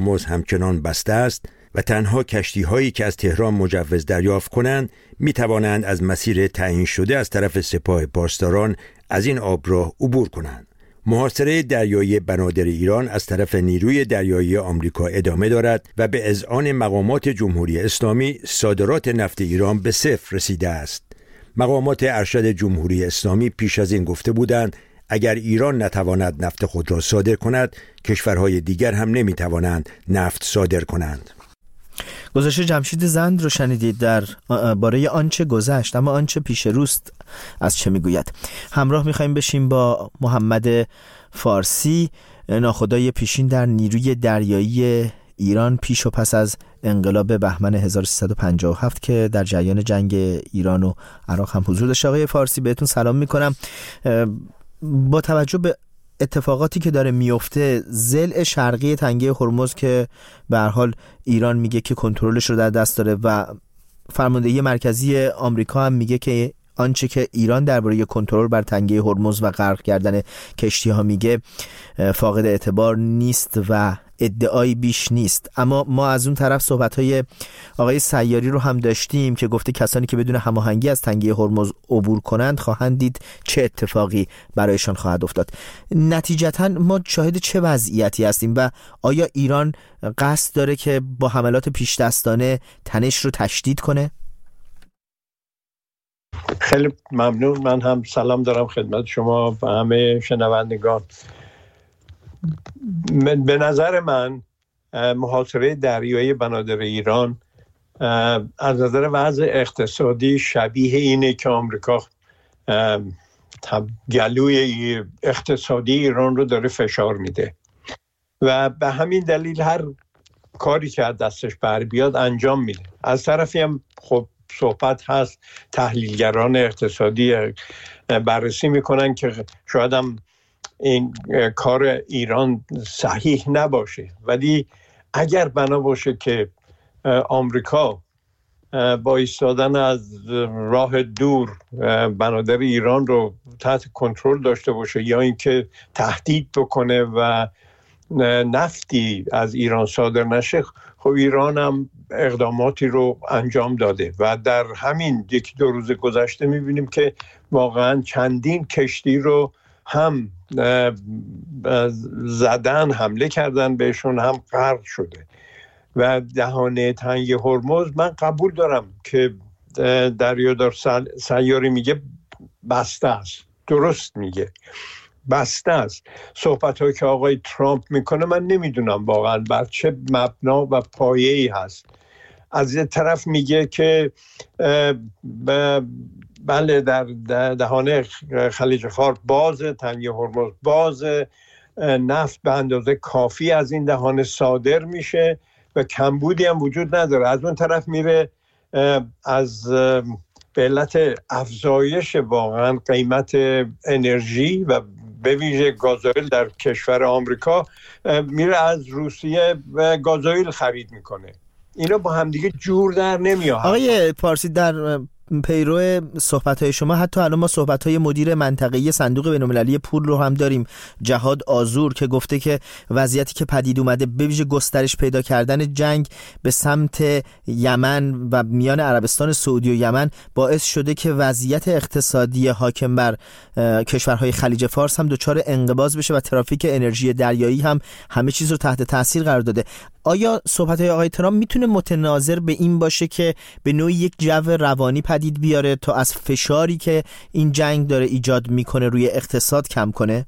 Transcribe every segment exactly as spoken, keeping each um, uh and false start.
هرمز همچنان بسته است و تنها کشتی‌هایی که از تهران مجوز دریافت کنند می‌توانند از مسیر تعیین شده از طرف سپاه پاسداران از این آبراه عبور کنند. محاصره دریایی بنادر ایران از طرف نیروی دریایی آمریکا ادامه دارد و به اذعان مقامات جمهوری اسلامی صادرات نفت ایران به صفر رسیده است. مقامات ارشد جمهوری اسلامی پیش از این گفته بودند اگر ایران نتواند نفت خود را صادر کند، کشورهای دیگر هم نمیتوانند نفت صادر کنند. گزارش جمشید زند رو شنیدید در باره آنچه گذشت، اما آنچه پیش روست از چه میگوید. همراه میخوایم بشیم با محمد فارسی، ناخدای پیشین در نیروی دریایی ایران پیش و پس از انقلاب بهمن هزار و سیصد و پنجاه و هفت که در جریان جنگ ایران و عراق هم حضور داشت. آقای فارسی بهتون سلام میکنم. با توجه به اتفاقاتی که داره میفته، ضلع شرقی تنگه هرمز که به هر حال ایران میگه که کنترلش رو در دست داره و فرماندهی مرکزی آمریکا هم میگه که آنچه که ایران درباره کنترل بر تنگه هرمز و غرق کردن کشتی ها میگه فاقد اعتبار نیست و ادعایی بیش نیست. اما ما از اون طرف صحبت‌های آقای سیاری رو هم داشتیم که گفته کسانی که بدون هماهنگی از تنگه هرمز عبور کنند خواهند دید چه اتفاقی برایشان خواهد افتاد. نتیجتاً ما شاهد چه وضعیتی هستیم و آیا ایران قصد داره که با حملات پیش دستانه تنش رو تشدید کنه؟ خیلی ممنون. من هم سلام دارم خدمت شما و همه شنوندگان. به نظر من محاصره دریایی بنادر ایران از نظر وضع اقتصادی شبیه اینه که آمریکا گلوی اقتصادی ایران رو داره فشار میده و به همین دلیل هر کاری که از دستش بر بیاد انجام میده. از طرفی هم خب صحبت هست، تحلیلگران اقتصادی بررسی میکنن که شاید هم این کار ایران صحیح نباشه، ولی اگر بنا باشه که آمریکا با ایستادن از راه دور بنادر ایران رو تحت کنترل داشته باشه یا اینکه تهدید بکنه و نفتی از ایران صادر نشه، خب ایران هم اقداماتی رو انجام داده و در همین یک دو روز گذشته میبینیم که واقعا چندین کشتی رو هم زدن، حمله کردن بهشون، هم غرق شده و دهانه تنگ هرمز من قبول دارم که دریادار سیاری میگه بسته است، درست میگه بسته است. صحبت هایی که آقای ترامپ میکنه من نمیدونم واقعا بر چه مبنا و پایه‌ای هست. از یه طرف میگه که بله در دهانه خلیج فارس باز، تنگه هرمز باز، نفت به اندازه کافی از این دهانه صادر میشه و کمبودی هم وجود نداره. از اون طرف میره از به علت افزایش واقعا قیمت انرژی و به ویژه گازوئیل در کشور آمریکا میره از روسیه گازوئیل خرید میکنه. اینا با همدیگه جور در نمیاد. آقای پارسی، در پیرو صحبت‌های شما حتی الان ما صحبت‌های مدیر منطقه‌ای صندوق بین‌المللی پول رو هم داریم، جهاد آذور، که گفته که وضعیتی که پدید اومده به ویژه گسترش پیدا کردن جنگ به سمت یمن و میان عربستان سعودی و یمن باعث شده که وضعیت اقتصادی حاکم بر کشورهای خلیج فارس هم دچار انقباض بشه و ترافیک انرژی دریایی هم همه چیز رو تحت تاثیر قرار داده. آیا صحبت‌های آقای ترامپ میتونه متناظر به این باشه که به نوعی یک جو روانی پدید بیاره تا از فشاری که این جنگ داره ایجاد میکنه روی اقتصاد کم کنه؟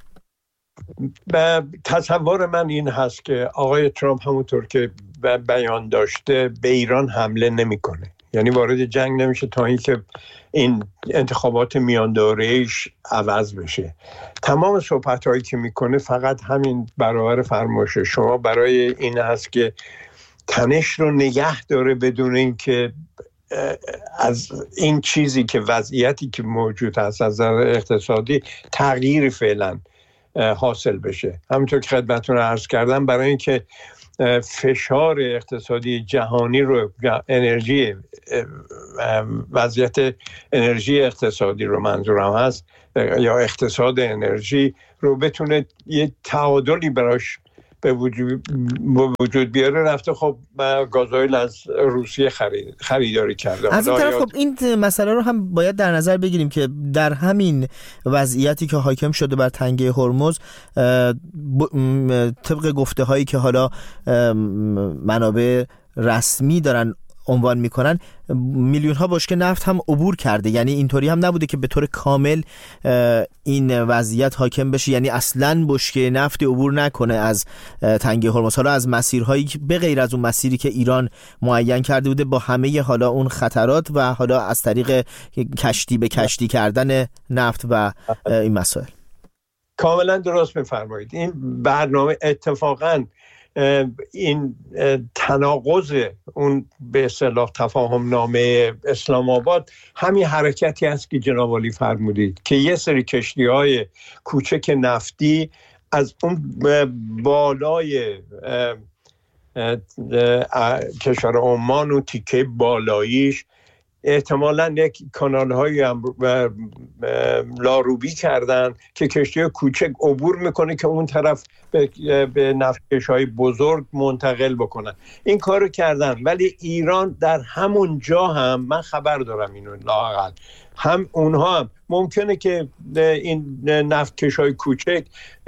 تصور من این هست که آقای ترامپ همونطور که بیان داشته به ایران حمله نمیکنه، یعنی وارد جنگ نمیشه تا اینکه این انتخابات میان دوره‌ایش عوض بشه. تمام صحبت‌هایی که میکنه فقط همین برابر فرمایش شما برای این هست که تنش رو نگه داره بدون اینکه از این چیزی که وضعیتی که موجود هست از نظر اقتصادی تغییری فعلا حاصل بشه. همونطور که خدمتتون عرض کردم برای اینکه فشار اقتصادی جهانی رو، انرژی، وضعیت انرژی اقتصادی رو منظورم هست یا اقتصاد انرژی رو بتونه یه تعادلی براش به وجود به وجود بیاره رفته خب گازوئیل از روسیه خرید خریداری کرده. از این طرف خب این مسئله رو هم باید در نظر بگیریم که در همین وضعیتی که حاکم شده بر تنگه هرمز، طبق گفته هایی که حالا منابع رسمی دارن عنوان میکنن، میلیون ها بشکه نفت هم عبور کرده. یعنی اینطوری هم نبوده که به طور کامل این وضعیت حاکم بشه، یعنی اصلاً بشکه نفت عبور نکنه از تنگه هرمز. حالا از مسیرهایی که به غیر از اون مسیری که ایران معین کرده بوده با همه حالا اون خطرات و حالا از طریق کشتی به کشتی کردن نفت و این مسائل. کاملا درست میفرمایید. این برنامه اتفاقاً این تناقض اون به اصطلاح تفاهم نامه اسلام آباد همین حرکتی است که جناب عالی فرمودید که یه سری کشتی‌های کوچک نفتی از اون بالای کشور عمان و تیکه بالاییش احتمالاً یک کانال‌هایی هم لاروبی کردن که کشتی کوچک عبور میکنه که اون طرف به, به نفتکش‌های بزرگ منتقل بکنن. این کارو کردن، ولی ایران در همون جا هم، من خبر دارم اینو لااقل، هم اونها هم ممکنه که این نفتکش‌های کوچک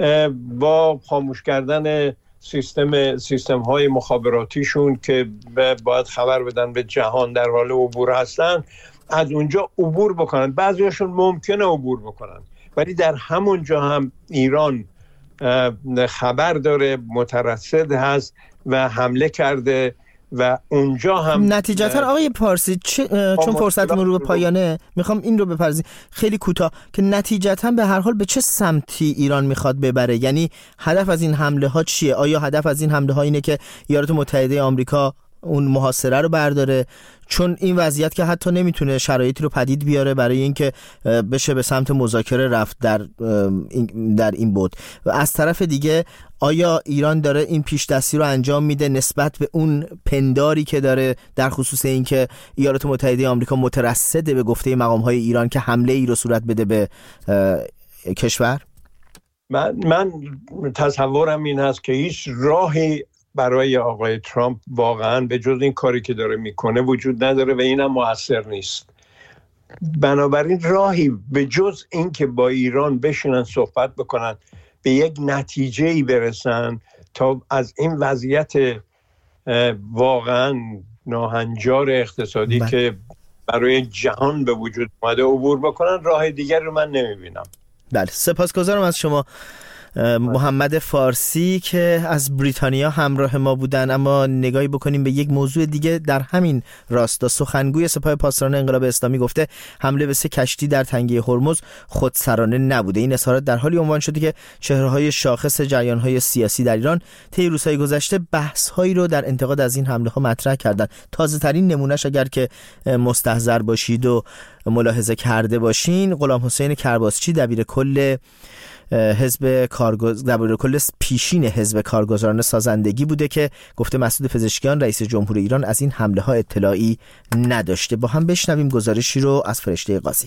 با خاموش کردن سیستم سیستم های مخابراتیشون که باید خبر بدن به جهان در حال عبور هستن، از اونجا عبور بکنن. بعضیاشون ممکنه عبور بکنن، ولی در همون جا هم ایران خبر داره، مترصد هست و حمله کرده و اونجا هم نتیجتا آقای پارسی چون فرصتمون رو به پایانه میخوام این رو بپرسیم خیلی کوتاه که نتیجتا به هر حال به چه سمتی ایران میخواد ببره؟ یعنی هدف از این حمله ها چیه؟ آیا هدف از این حمله ها اینه که ایالات متحده آمریکا اون محاصره رو برداره؟ چون این وضعیت که حتی نمیتونه شرایطی رو پدید بیاره برای اینکه بشه به سمت مذاکره رفت در این در این بود. و از طرف دیگه آیا ایران داره این پیش دستی رو انجام میده نسبت به اون پنداری که داره در خصوص اینکه ایالات متحده آمریکا مترصده به گفته مقام‌های ایران که حمله ای رو صورت بده به کشور؟ من من تصورم این هست که هیچ راهی برای آقای ترامپ واقعا به جز این کاری که داره میکنه وجود نداره و اینم مؤثر نیست. بنابراین راهی به جز این که با ایران بشینن صحبت بکنن به یک نتیجه‌ای برسن تا از این وضعیت واقعا ناهنجار اقتصادی بله. که برای جهان به وجود اومده عبور بکنن، راه دیگر رو من نمیبینم. بله، سپاسگزارم از شما محمد فارسی که از بریتانیا همراه ما بودن. اما نگاهی بکنیم به یک موضوع دیگه در همین راستا. سخنگوی سپاه پاسداران انقلاب اسلامی گفته حمله به سه کشتی در تنگه هرمز خودسرانه نبوده. این اظهارات در حالی عنوان شده که چهره‌های شاخص جریان‌های سیاسی در ایران طی روزهای گذشته بحث‌هایی رو در انتقاد از این حمله‌ها مطرح کردند. تازه‌ترین نمونهش اگر که مستحضر باشید و ملاحظه کرده باشین، غلام حسین کرباسچی دبیر کل حزب کارگز دبیر کل پیشین حزب کارگزاران سازندگی بوده که گفته مسعود پزشکیان رئیس جمهور ایران از این حمله ها اطلاعی نداشته. با هم بشنویم گزارشی رو از فرشته قاضی.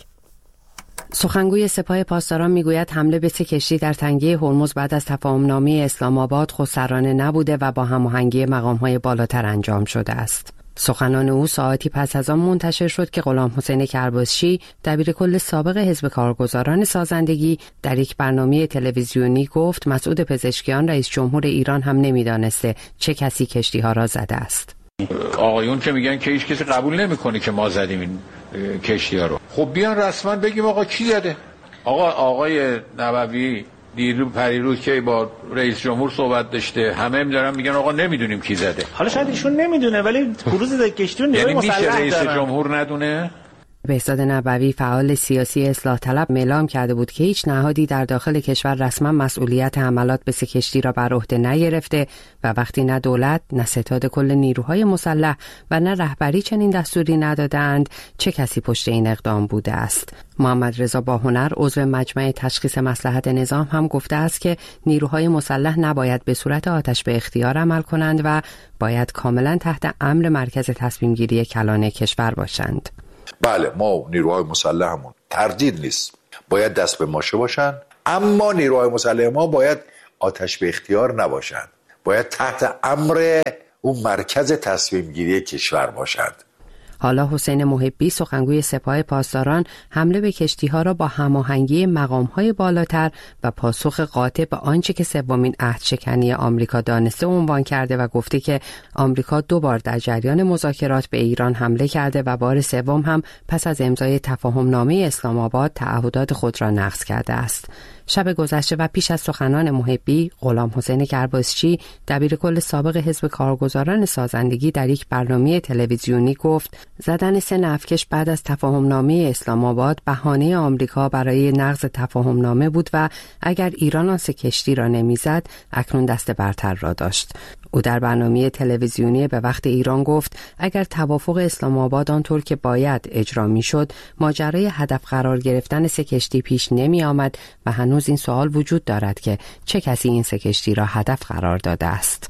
سخنگوی سپاه پاسداران میگوید حمله به سه کشتی در تنگه هرمز بعد از تفاهمنامه اسلام آباد خودسرانه نبوده و با هماهنگی مقام‌های بالاتر انجام شده است. سخنان او ساعتی پس از آن منتشر شد که غلام حسین کرباسچی دبیر کل سابق حزب کارگزاران سازندگی در یک برنامه تلویزیونی گفت مسعود پزشکیان رئیس جمهور ایران هم نمیدانسته چه کسی کشتی ها را زده است. آقایون که میگن که هیچ کسی قبول نمیکنه که ما زدیم این کشتی ها رو، خب بیان رسما بگیم آقا کی زده. آقا آقای نبوی دیرو پریروز که با رئیس جمهور صحبت داشته، همه می‌دارن میگن آقا نمیدونیم کی زده. حالا شاید ایشون نمیدونه ولی کروز کشتی رو نیروی مسلح داره. یعنی میشه رئیس جمهور ندونه؟ بهزاد نبوی فعال سیاسی اصلاح طلب اعلام کرده بود که هیچ نهادی در داخل کشور رسما مسئولیت حملات به سه کشتی را بر عهده نگرفته و وقتی نه دولت، نه ستاد کل نیروهای مسلح و نه رهبری چنین دستوری ندادند، چه کسی پشت این اقدام بوده است. محمد رضا باهنر عضو مجمع تشخیص مصلحت نظام هم گفته است که نیروهای مسلح نباید به صورت آتش به اختیار عمل کنند و باید کاملا تحت امر مرکز تصمیم گیری کلان کشور باشند. بله، ما نیروهای مسلحمون تردید نیست باید دست به ماشه باشن، اما نیروهای مسلح ما باید آتش به اختیار نباشن باید تحت امر اون مرکز تصمیم گیری کشور باشند. حالا حسین محبی سخنگوی سپاه پاسداران حمله به کشتی‌ها را با هماهنگی مقام‌های بالاتر و پاسخ قاطع به آنچه که سومین عهدشکنی آمریکا دانسته عنوان کرده و گفته که آمریکا دو بار در جریان مذاکرات به ایران حمله کرده و بار سوم هم پس از امضای تفاهم‌نامه اسلام آباد تعهدات خود را نقض کرده است. شب گذشته و پیش از سخنان محبی، غلام حسین کرباسچی دبیرکل سابق حزب کارگزاران سازندگی در یک برنامه تلویزیونی گفت زدن سه نفتکش بعد از تفاهمنامه اسلام آباد بهانه آمریکا برای نقض تفاهمنامه بود و اگر ایران آن سه کشتی را نمیزد اکنون دست برتر را داشت. او در برنامه تلویزیونی به وقت ایران گفت اگر توافق اسلام آباد آنطور که باید اجرا میشد ماجرای هدف قرار گرفتن سه کشتی پیش نمی آمد و هنوز این سوال وجود دارد که چه کسی این سه کشتی را هدف قرار داده است.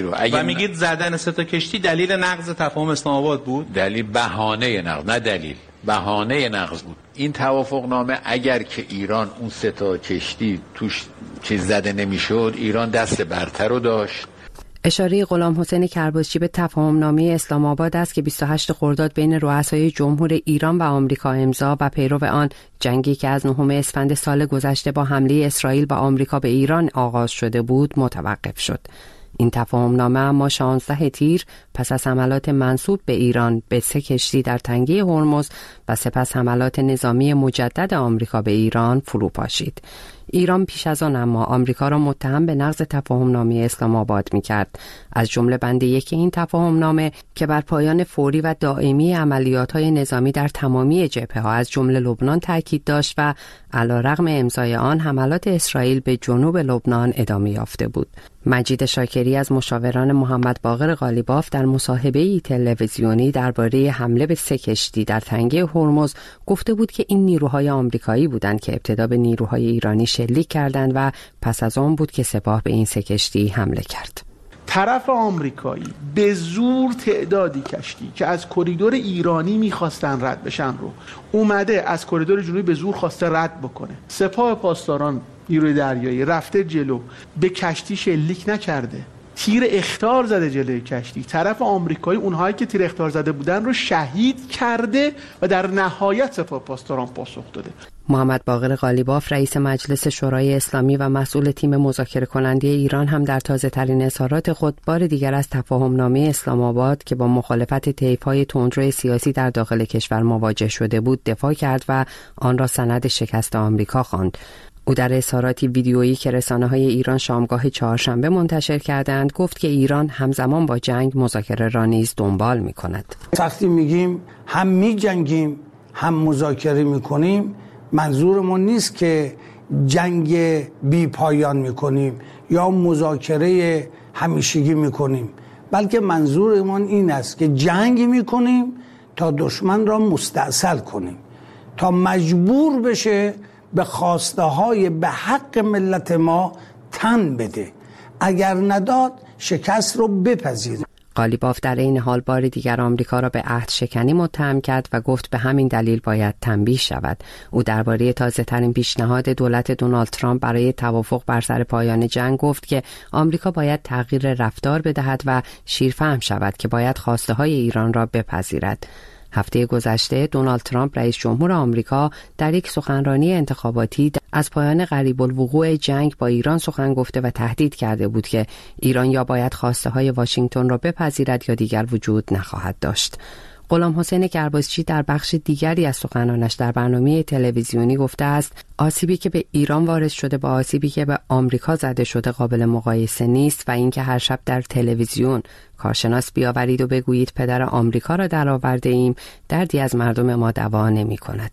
و میگید زدن سه تا کشتی دلیل نقض تفاهم اسلام آباد بود؟ دلیل بهانه نقض، نه دلیل، بهانه نقض بود. این توافق نامه اگر که ایران اون سه تا کشتی توش چیز زده نمیشد ایران دست برتر رو داشت. اشاره غلام حسین کرباسچی به تفاهمنامه اسلام آباد است که بیست و هشتم خرداد بین رؤسای جمهور ایران و آمریکا امضا و پیرو آن جنگی که از نهم اسفند سال گذشته با حمله اسرائیل و آمریکا به ایران آغاز شده بود متوقف شد. این تفاهمنامه اما شانزده تیر پس از حملات منسوب به ایران به سه کشتی در تنگه هرمز و سپس حملات نظامی مجدد آمریکا به ایران فرو پاشید. ایران پیش از آن اما آمریکا را متهم به نقض تفاهمنامه اسلام آباد می‌کرد. از جمله بند یک این تفاهمنامه که بر پایان فوری و دائمی عملیات‌های نظامی در تمامی جبهه‌ها از جمله لبنان تاکید داشت و علیرغم امضای آن حملات اسرائیل به جنوب لبنان ادامه یافته بود. مجید شاکری از مشاوران محمد باقر قالیباف در مصاحبه‌ای تلویزیونی درباره حمله به سه کشتی در تنگه هرمز گفته بود که این نیروهای آمریکایی بودند که ابتدا به نیروهای ایرانی شلیک کردند و پس از آن بود که سپاه به این سه کشتی حمله کرد. طرف آمریکایی به زور تعدادی کشتی که از کریدور ایرانی میخواستن رد بشن رو اومده از کریدور جنوبی به زور خواسته رد بکنه. سپاه پاسداران نیروی دریایی رفته جلو، به کشتی شلیک نکرده، تیر اخطار زده جلوی کشتی. طرف آمریکایی اونهایی که تیر اخطار زده بودن رو شهید کرده و در نهایت سپاه پاسداران پاسخ داده. محمد باقر قالیباف رئیس مجلس شورای اسلامی و مسئول تیم مذاکره کننده ایران هم در تازه ترین اظهارات خود بار دیگر از تفاهمنامه اسلام آباد که با مخالفت طیف‌های تندرو سیاسی در داخل کشور مواجه شده بود دفاع کرد و آن را سند شکست آمریکا خواند. او در اظهاراتی ویدیویی که رسانه‌های ایران شامگاه چهارشنبه منتشر کردند گفت که ایران همزمان با جنگ مذاکره را نیز دنبال می‌کند. وقتی میگیم هم می‌جنگیم هم مذاکره می‌کنیم منظورمون نیست که جنگ بی پایان می‌کنیم یا مذاکره همیشگی می‌کنیم، بلکه منظورمون این است که جنگ می‌کنیم تا دشمن را مستأصل کنیم، تا مجبور بشه به خواسته های به حق ملت ما تن بده، اگر نداد شکست رو بپذیره. قالیباف در این حال بار دیگر آمریکا را به عهد شکنی متهم کرد و گفت به همین دلیل باید تنبیه شود. او درباره تازه ترین پیشنهاد دولت دونالد ترامپ برای توافق بر سر پایان جنگ گفت که آمریکا باید تغییر رفتار بدهد و شیرفهم شود که باید خواسته های ایران را بپذیرد. هفته گذشته دونالد ترامپ رئیس جمهور آمریکا در یک سخنرانی انتخاباتی از پایان قریب الوقوع جنگ با ایران سخن گفته و تهدید کرده بود که ایران یا باید خواسته های واشنگتن را بپذیرد یا دیگر وجود نخواهد داشت. غلام حسین کرباسچی در بخش دیگری از سخنانش در برنامه تلویزیونی گفته است آسیبی که به ایران وارد شده با آسیبی که به آمریکا زده شده قابل مقایسه نیست و اینکه هر شب در تلویزیون کارشناس بیاورید و بگویید پدر آمریکا را درآورده ایم دردی از مردم ما دوا نمی کند.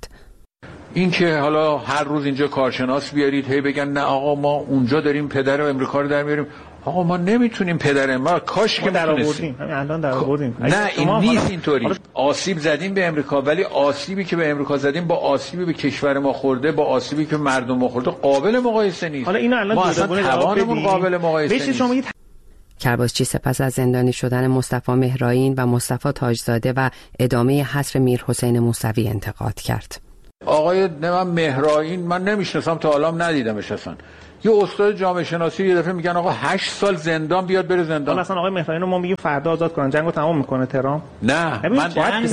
این که حالا هر روز اینجا کارشناس بیارید هی بگن نه آقا ما اونجا داریم پدر امریکا رو در میاریم، آقا ما نمیتونیم پدر ما کاش که در آوردیم همین الان در آوردیم. نه این نیست اینطوری. آسیب زدیم به امریکا ولی آسیبی که به امریکا زدیم با آسیبی به کشور ما خورده با آسیبی که مردم ما خورده قابل مقایسه نیست. حالا اینو الان ما اصلا توانمون قابل مقایسه نیست. کرباسچی سپس از زندانی شدن مصطفی مهرائین و مصطفی تاجزاده و ادامه حصر میرحسین موسوی انتقاد کرد. آقای نمام مهرائین من نمیشناسم تا حالا ندیدمش اصلا. یه استاد جامعه شناسی یه دفعه میگن آقا هشت سال زندان بیاد بره زندان. حالا اصلا آقای مهرانی رو ما میگیم فردا آزاد کنن، جنگو تمام میکنه ترامپ؟ نه من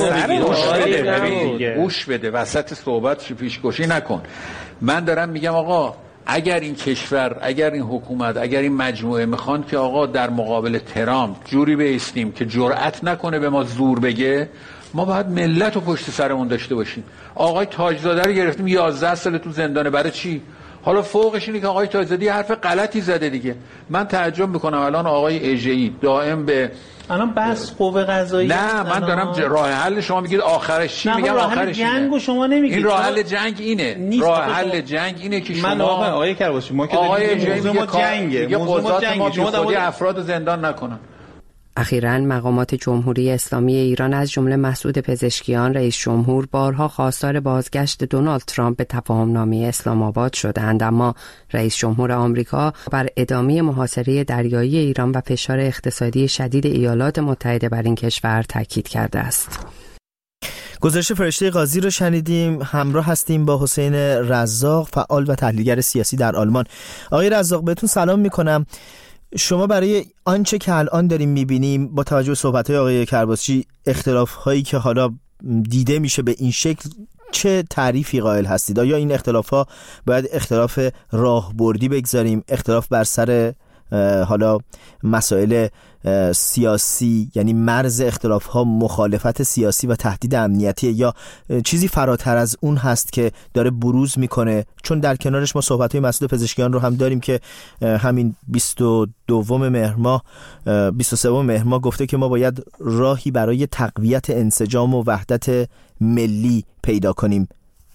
باید گوش بده وسط صحبت پیشگوشی نکن. من دارم میگم آقا اگر این کشور، اگر این حکومت، اگر این مجموعه میخوان که آقا در مقابل ترامپ جوری بایستیم که جرأت نکنه به ما زور بگه، ما باید ملت رو پشت سرمون داشته باشیم. آقای تاجزاده رو گرفتیم یازده سال تو زندانه، برای چی؟ حالا فوقش اینه که آقای تاجزاده حرف غلطی زده دیگه. من تعجب میکنم الان آقای اژه‌ای دائم به الان بس قوه قضاییه. نه من دارم ج... راه حل شما میگید آخرش چی؟ میگم آخرش جنگو شما نمیگید. این راه حل جنگ اینه. راه حل جنگ اینه که شما من آقای آقای کرباسی ما که موضوع ما جنگه. موضوع ما جنگه. شما خودی افراد زندان نکنن. اخیراً مقامات جمهوری اسلامی ایران از جمله مسعود پزشکیان رئیس جمهور بارها خواستار بازگشت دونالد ترامپ به تفاهم‌نامه اسلام آباد شدند، اما رئیس جمهور آمریکا بر ادامه محاصره دریایی ایران و فشار اقتصادی شدید ایالات متحده بر این کشور تاکید کرده است. گزارش فرشته قاضی رو شنیدیم. همراه هستیم با حسین رزاق، فعال و تحلیلگر سیاسی در آلمان. آقای رزاق بهتون سلام میکنم. شما برای آنچه که الان داریم میبینیم با توجه به صحبت‌های آقای کرباسی، اختلاف‌هایی که حالا دیده میشه به این شکل، چه تعریفی قائل هستید؟ آیا این اختلاف‌ها باید اختلاف راهبردی بگذاریم، اختلاف بر سر حالا مسائل سیاسی، یعنی مرز اختلاف ها مخالفت سیاسی و تهدید امنیتی، یا چیزی فراتر از اون هست که داره بروز میکنه؟ چون در کنارش ما صحبت های مسعود پزشکیان رو هم داریم که همین بیست و دوم مهر ماه بیست و سوم مهر ماه گفته که ما باید راهی برای تقویت انسجام و وحدت ملی پیدا کنیم.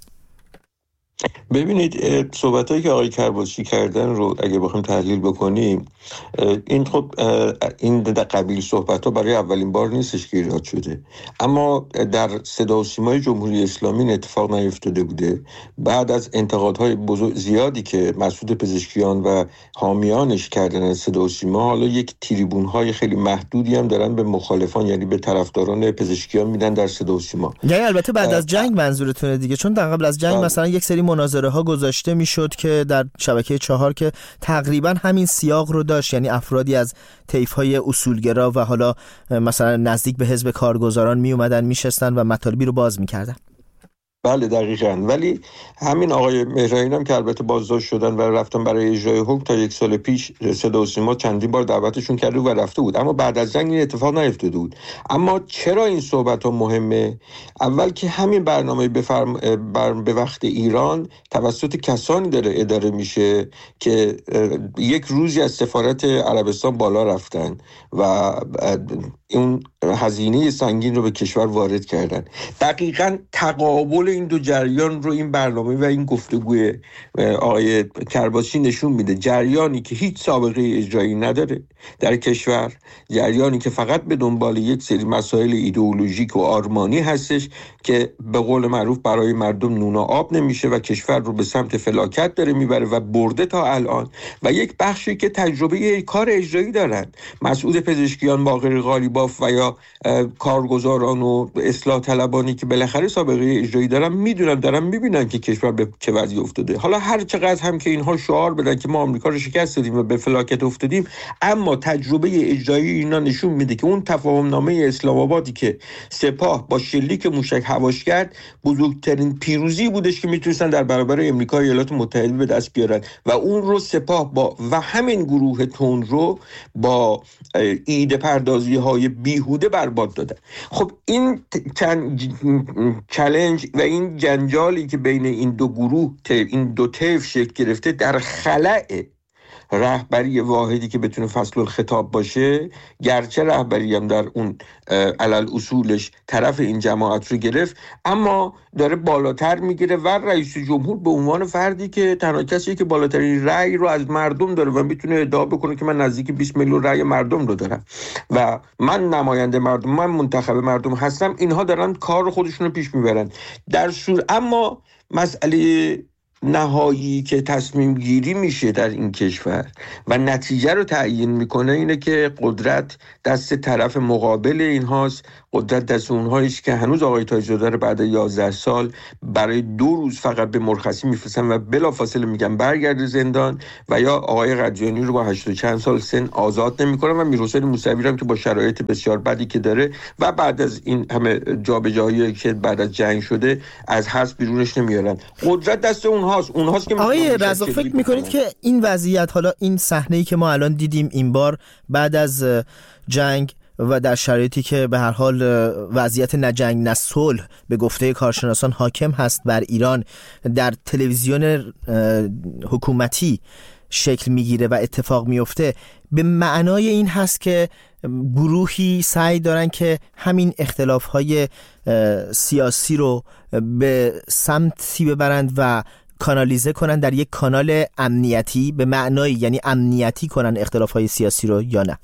ببینید صحبتایی که آقای کرباسی کردن رو اگه بخوایم تحلیل بکنیم، این خب این در قبیل صحبت‌ها برای اولین بار نیستش که ایجاد شده، اما در صدا و سیمای جمهوری اسلامی این اتفاق نیفتاده بوده. بعد از انتقادهای بزرگ زیادی که مسعود پزشکیان و حامیانش کردن از صدا و سیما، حالا یک تریبون‌های خیلی محدودی هم دارن به مخالفان، یعنی به طرفداران پزشکیان میدن در صدا و سیما. یعنی البته بعد از جنگ منظورتونه دیگه، چون در قبل از جنگ آه. مثلا یک سری مناظره ها گذاشته میشد که در شبکه چهار که تقریبا همین سیاق رو داشت، یعنی افرادی از طیف های اصولگرا و حالا مثلا نزدیک به حزب کارگزاران می اومدن میشستن و مطالبی رو باز میکردن. بله دقیقاً. ولی همین آقای مهرانی هم که البته بازداشت شدن و رفتن برای اجرای حکم، تا یک سال پیش صدا و سیما چندین بار دعوتشون کرده و رفته بود، اما بعد از جنگ این اتفاق نیفتاده بود. اما چرا این صحبت ها مهمه؟ اول که همین برنامه بفرم بر به وقت ایران توسط کسانی داره اداره میشه که یک روزی از سفارت عربستان بالا رفتن و اون هزینه سنگین رو به کشور وارد کردن. دقیقاً تقابل این دو جریان رو این برنامه و این گفتگوی آقای کرباسی نشون میده. جریانی که هیچ سابقه اجرایی نداره در کشور، جریانی که فقط به دنبال یک سری مسائل ایدئولوژیک و آرمانی هستش که به قول معروف برای مردم نون و آب نمیشه و کشور رو به سمت فلاکت داره میبره و برده تا الان، و یک بخشی که تجربه کار اجرایی دارن، مسعود پزشکیان، باقر غالیباف و یا کارگزاران و اصلاح طلبانی که بالاخره سابقه اجرایی دارن، میدونن، دارن میبینن که کشور به چه وضعی افتاده. حالا هر چقدر هم که اینها شعار بدن که ما آمریکا رو شکست دادیم و به فلاکت افتادیم، اما تجربه اجرایی اینا نشون میده که اون تفاهمنامه اسلام آبادی که سپاه با شلیک موشک هواش کرد، بزرگترین پیروزی بودش که میتونستن در برابر امریکا و ایالات متحده به دست بیارن، و اون رو سپاه با و همین گروه تون رو با ایده پردازی های بیهوده برباد دادن. خب این چالش و این جنجالی که بین این دو گروه، این دو طیف شکل گرفته، در خلأ رهبری واحدی که بتونه فصل الخطاب باشه، گرچه رهبری هم در اون علل اصولش طرف این جماعت رو گرفت، اما داره بالاتر میگیره و رئیس جمهور به عنوان فردی که تنها کسی که بالاترین رأی رو از مردم داره و میتونه ادعا بکنه که من نزدیک بیست میلیون رأی مردم رو دارم و من نماینده مردم، من منتخب مردم هستم، اینها دارن کار خودشون رو پیش میبرن. در صورت اما مسئله نهایی که تصمیم گیری میشه در این کشور و نتیجه رو تعیین میکنه اینه که قدرت دست طرف مقابل اینهاست، قدرت دست اونهاییست که هنوز آقای تاج‌زاده رو بعد یازده سال برای دو روز فقط به مرخصی میفرستن و بلافاصله میگن برگرد زندان، و یا آقای قدریانی رو با هشتاد چند سال سن آزاد نمیکنن و میرحسین موسوی هم که با شرایط بسیار بدی که داره و بعد از این همه جابجایی که بعد از جنگ شده از حبس بیرونش نمیارن. قدرت دست اونهاست، اونهاست که آقای رضا فکر میکنید که این وضعیت، حالا این صحنه‌ای که ما الان دیدیم این بار بعد از جنگ و در شرایطی که به هر حال وضعیت نه جنگ نه صلح به گفته کارشناسان حاکم هست بر ایران، در تلویزیون حکومتی شکل میگیره و اتفاق میفته، به معنای این هست که گروهی سعی دارن که همین اختلاف‌های سیاسی رو به سمتی ببرند و کانالیزه کنن در یک کانال امنیتی، به معنای یعنی امنیتی کنن اختلاف‌های سیاسی رو، یا نه؟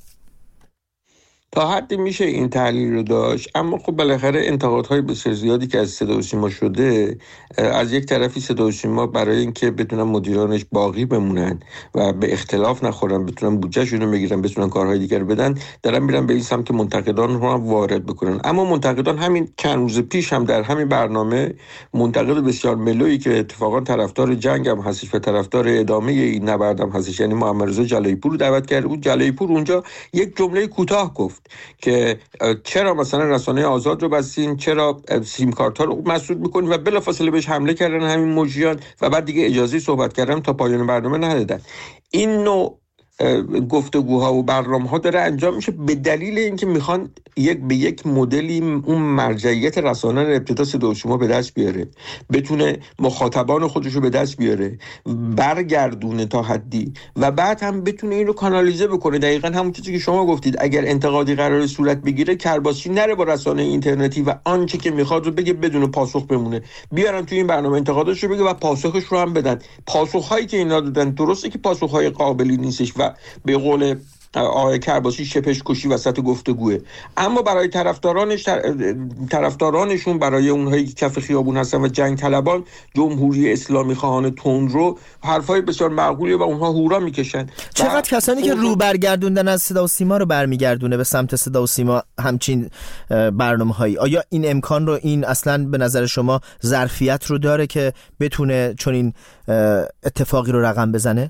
تا حدی میشه این تحلیل رو داشت، اما خب بالاخره انتقادهای بسیار زیادی که از صدا و سیما شده، از یک طرفی صدا و سیما برای اینکه بتونن مدیرانش باقی بمونن و به اختلاف نخورن، بتونن بودجهشون رو بگیرن، بتونن کارهای دیگر بدن، دارن میرن به این سمت منتقدان رو هم وارد بکنن. اما منتقدان همین چند روز پیش هم در همین برنامه منتقد بسیار ملویی که اتفاقا طرفدار جنگ هم هستش و طرفدار ادامه این نبرد هم هستش، یعنی محمد رضا جلایی پور رو دعوت کرده بود. جلایی پور اونجا یک جمله کوتاه گفت که چرا مثلا رسانه آزاد رو بستین، چرا سیم کارت ها رو مسدود میکنین، و بلافاصله بهش حمله کردن همین مجریان و بعد دیگه اجازه صحبت کردن تا پایان برنامه ندادن. این نوع گفتگوها و برنامه‌ها داره انجام میشه به دلیل اینکه میخوان یک به یک مدلی اون مرجعیت رسانه رو ابتدا صدا و سیما به دست بیاره، بتونه مخاطبان خودش رو به دست بیاره، برگردونه تا حدی، و بعد هم بتونه این رو کانالیزه بکنه. دقیقاً همون چیزی که شما گفتید، اگر انتقادی قرار صورت بگیره، کرباسی نره با رسانه اینترنتی و آنچه که میخواد رو بگه بدون پاسخ بمونه، بیارن توی این برنامه انتقادش رو بگه و پاسخش رو هم بدن. پاسخهایی که اینا دادن درسته که پاسخهای قابلی نیستش و به قول آقای کرباسی شپش کشی وسط گفتگوه، اما برای طرفدارانش طرفدارانشون برای اونهایی که کف خیابون هستن و جنگ طلبان، جمهوری اسلامی خواهان تندرو، حرفای بسیار معقولیه و اونها هورا میکشن. چقدر کسانی که رو برگردوندن از صدا و سیما رو برمیگردونه به سمت صدا و سیما همچین برنامه‌هایی؟ آیا این امکان رو، این اصلا به نظر شما ظرفیت رو داره که بتونه چون این اتفاقی رو رقم بزنه؟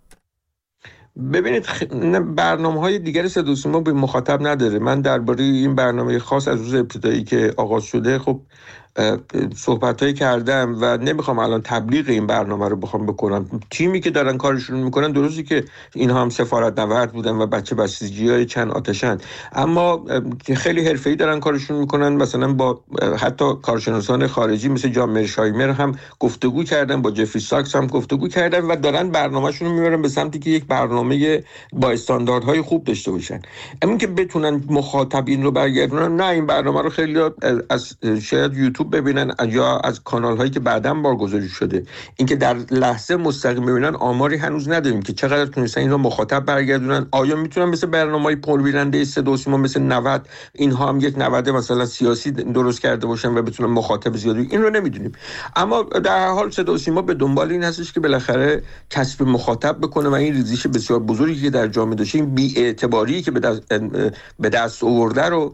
ببینید برنامه‌های دیگر صدا و سیما به مخاطب نداره. من درباره این برنامه خاص از روز ابتدایی که آغاز شده خب صحبتایی کردم و نمیخوام الان تبلیغ این برنامه رو بخوام بکنم. تیمی که دارن کارشون میکنن، درسته که اینها هم سفارت نورد بودن و بچه بسیجی‌های چند آتشن، اما خیلی حرفه‌ای دارن کارشون میکنن. مثلا با حتی کارشناسان خارجی مثل جان مرشایمر هم گفتگو کردن، با جفری ساکس هم گفتگو کردن و دارن برنامه‌شون رو میبرن به سمتی که یک برنامه با استانداردهای خوب داشته باشن. اما که بتونن مخاطبین رو برگردونن، نه، این برنامه رو خیلی از شاید یوتیوب ببینن یا از کانال هایی که بعداً بارگذاری شده، اینکه در لحظه مستقیم ببینن، آماری هنوز نداریم که چقدر تونستن این رو مخاطب برگردونن. آیا میتونن مثل برنامه‌های پربیننده صدا و سیما مثل نود اینها هم یک نود مثلا سیاسی درست کرده باشن و بتونن مخاطب زیادی؟ این رو نمیدونیم. اما در هر حال صدا و سیما به دنبال این هستش که بالاخره کسب مخاطب بکنه و این ریزش بسیار بزرگی که در جامعه داشته، این بی‌اعتباری که به دست به دست آورده رو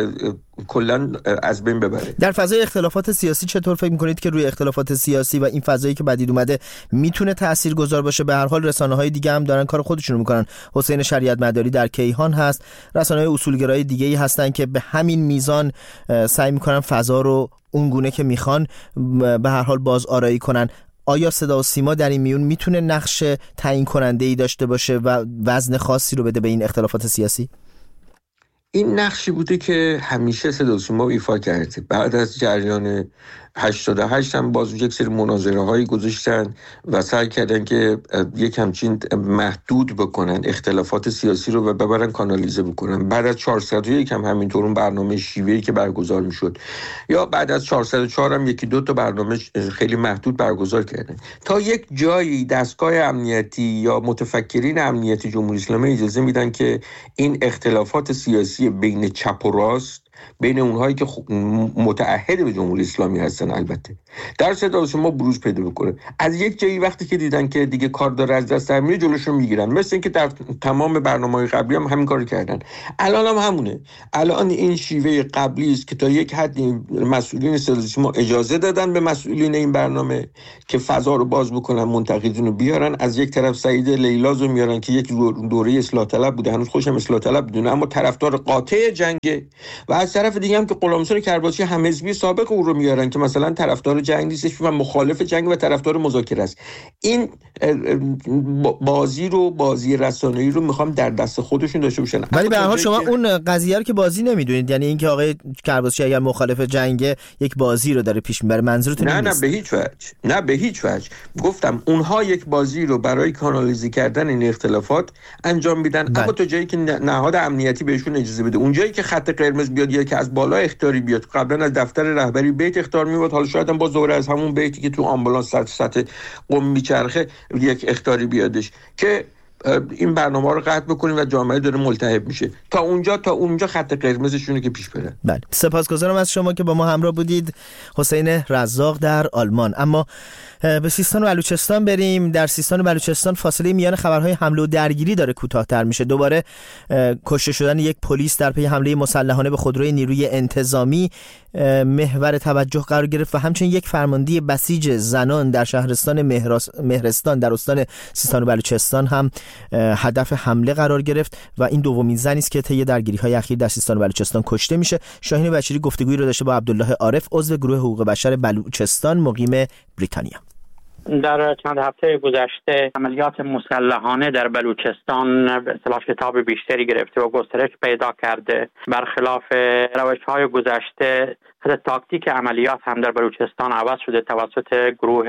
کلا از بین ببره. در فضای اختلافات سیاسی چطور فکر می‌کنید که روی اختلافات سیاسی و این فضایی که بدید اومده میتونه تاثیرگذار باشه؟ به هر حال رسانه‌های دیگه هم دارن کار خودشون رو میکنن. حسین شریعت مداری در کیهان هست، رسانه‌های اصولگرایی دیگه‌ای هستن که به همین میزان سعی میکنن فضا رو اون گونه که میخوان به هر حال باز آرایی کنن. آیا صدا و سیما در این میون میتونه نقش تعیین کننده‌ای داشته باشه و وزن خاصی رو بده به این اختلافات سیاسی؟ این نقشی بوده که همیشه صدا و سیما ایفا کرده. بعد از جریان هشتاد و هشت هم باز یک سری مناظره هایی گذاشتن و سعی کردن که یک همچین محدود بکنن اختلافات سیاسی رو و ببرن کانالیزه بکنن. بعد از چهارصد و یک هم همینطور اون برنامه شیوهی که برگزار میشد، یا بعد از چهارصد و چهار هم یکی دو تا برنامه خیلی محدود برگزار کردن، تا یک جایی دستگاه امنیتی یا متفکرین امنیتی جمهوری اسلامی اجازه میدن که این اختلافات سیاسی بین چپ و راست بین اونهایی که متعهد به جمهوری اسلامی هستن البته در صدا شما بروز پیدا بکنه. از یک جایی وقتی که دیدن که دیگه کار داره از دست در میره جلوشون میگیرن، مثل اینکه در تمام برنامه‌های قبلی هم همین کارو کردن. الان هم همونه. الان این شیوه قبلی است که تا یک حدی مسئولین صدا ما اجازه دادن به مسئولین این برنامه که فضا رو باز بکنن، منتقدین رو بیارن. از یک طرف سعید لیلاز رو میارن که یک دوره اصلاح طلب بوده، هنوز خوشم اصلاح طلب بدونه اما طرفدار قاطع جنگه، و از طرف دیگه هم که غلامحسین کرباسی هم حزبی سابق او رو میارن که مثلا طرفدار جنگ نیستش و مخالف جنگ و طرفدار مذاکره است. این بازی رو بازی رسانه‌ای رو میخوام در دست خودشون داشته باشن. ولی به هر حال شما اون قضیه رو که بازی نمیدونید، یعنی اینکه آقای کرباسی اگر مخالف جنگ یک بازی رو داره پیش میبره، منظورتون نه نیست؟ نه به هیچ وجه، نه به هیچ وجه. گفتم اونها یک بازی رو برای کانالیزی کردن این اختلافات انجام میدن، بله. اما تا جایی که نهاد امنیتی بهشون اجازه بده، اون جایی که خط قرمز بیاد یا که از بالا اخطاری بیاد، قبلا از دفتر رهبری بیت اخطار میواد، حالا شاید هم با دوره از همون بیتی که تو آمبولانس سطح سطح قم میچرخه یک اخطاری بیادش که این برنامه رو قطع بکنیم و جامعه داره ملتهب میشه. تا اونجا تا اونجا خط قرمزشونه که پیش بره. بله، سپاسگزارم از شما که با ما همراه بودید. حسین رزاق در آلمان. اما به سیستان و بلوچستان بریم. در سیستان و بلوچستان فاصله میان خبرهای حمله و درگیری داره کوتاه‌تر میشه. دوباره کشته شدن یک پلیس در پی حمله مسلحانه به خودروی نیروی انتظامی محور توجه قرار گرفت و همچنین یک فرماندهی بسیج زنان در شهرستان مهرستان در استان سیستان و بلوچستان هم هدف حمله قرار گرفت و این دومین زنی است که طی درگیری‌های اخیر در سیستان و بلوچستان کشته میشه. شاهین بشیری گفتگویی رو داشته با عبدالله عارف، عضو گروه حقوق بشر بلوچستان مقیم بریتانیا. در چند هفته گذشته عملیات مسلحانه در بلوچستان به اصطلاح شتاب بیشتری گرفته و گسترش پیدا کرده. برخلاف روش‌های گذشته، خود تاکتیک عملیات هم در بلوچستان عوض شده توسط گروه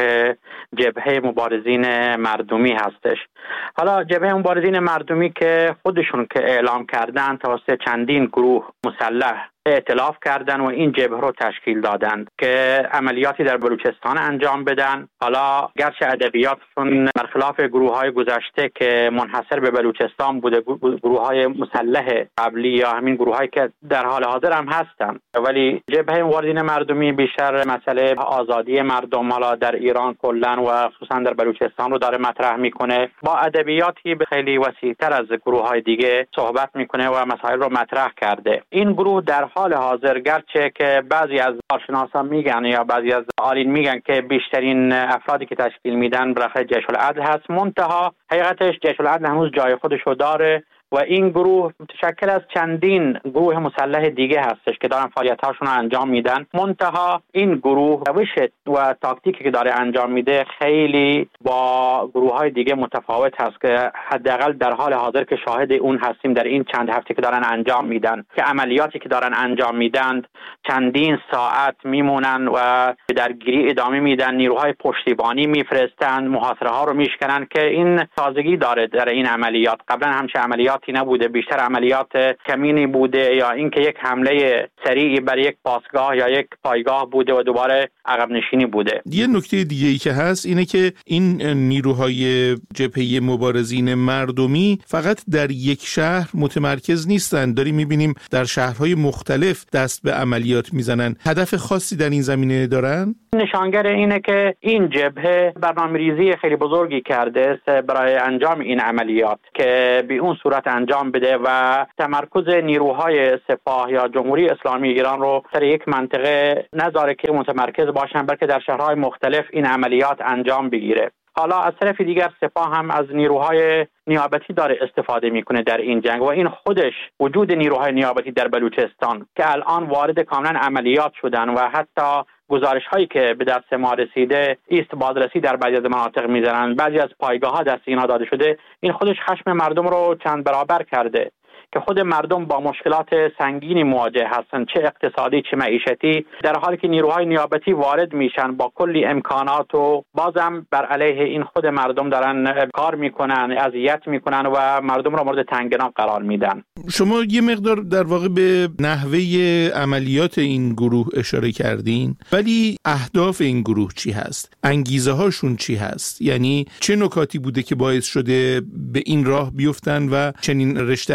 جبهه مبارزین مردمی هستش. حالا جبهه مبارزین مردمی که خودشون که اعلام کردن توسط چندین گروه مسلح ائتلاف کردن و این جبهه رو تشکیل دادند که عملیاتی در بلوچستان انجام بدن. حالا گرچه ادبیاتشون برخلاف گروه‌های گذشته که منحصر به بلوچستان بوده، گروه‌های مسلح قبلی یا همین گروه‌هایی که در حال حاضر هم هستن، ولی جبهه مبارزین مردمی بیشتر مسئله آزادی مردم حالا در ایران کلاً و خصوصا در بلوچستان رو داره مطرح میکنه، با ادبیاتی خیلی وسیع‌تر از گروه‌های دیگه صحبت میکنه و مسائل رو مطرح کرده. این گروه در حال حاضر گرچه که بعضی از کارشناسان میگن یا بعضی از عالین میگن که بیشترین افرادی که تشکیل میدن برای جیش العدل هست، منتها حقیقتش جیش العدل هنوز جای خودش رو داره و این گروه متشکل از چندین گروه مسلح دیگه هستش که دارن فعالیت‌هاشون رو انجام میدن. منتها این گروه روش و تاکتیکی که داره انجام میده خیلی با گروه‌های دیگه متفاوت هست که حداقل در حال حاضر که شاهد اون هستیم در این چند هفته که دارن انجام میدن که عملیاتی که دارن انجام میدن چندین ساعت میمونن و درگیری ادامه میدن، نیروهای پشتیبانی میفرستن، محاصره ها رو میشکنن که این تازگی داره در این عملیات. قبلا همچه عملیات نبوده، بیشتر عملیات کمینی بوده یا اینکه یک حمله سریعی بر یک پاسگاه یا یک پایگاه بوده و دوباره عقب نشینی بوده. یه نکته دیگه ای که هست اینه که این نیروهای جبهه مبارزین مردمی فقط در یک شهر متمرکز نیستن، داریم میبینیم در شهرهای مختلف دست به عملیات میزنن. هدف خاصی در این زمینه دارن؟ نشانگر اینه که این جبهه برنامه‌ریزی خیلی بزرگی کرده برای انجام این عملیات که به اون صورت انجام بده و تمرکز نیروهای سپاه یا جمهوری اسلامی ایران رو در یک منطقه نذاره که متمرکز باشن، بلکه در شهرهای مختلف این عملیات انجام بگیره. حالا از طرف دیگر سپاه هم از نیروهای نیابتی داره استفاده میکنه در این جنگ و این خودش وجود نیروهای نیابتی در بلوچستان که الان وارد کاملا عملیات شدن و حتی گزارش هایی که به دست ما رسیده ایست بازرسی در بعضی از مناطق میزنن، بعضی از پایگاه ها دست اینها داده شده، این خودش خشم مردم رو چند برابر کرده که خود مردم با مشکلات سنگینی مواجه هستن، چه اقتصادی چه معیشتی، در حالی که نیروهای نیابتی وارد میشن با کلی امکانات و بازم بر علیه این خود مردم دارن کار میکنن، اذیت میکنن و مردم رو مورد تنگنا قرار میدن. شما یه مقدار در واقع به نحوه عملیات این گروه اشاره کردین، ولی اهداف این گروه چی هست؟ انگیزه هاشون چی هست؟ یعنی چه نکاتی بوده که باعث شده به این راه بیفتن و چنین رشته عملیات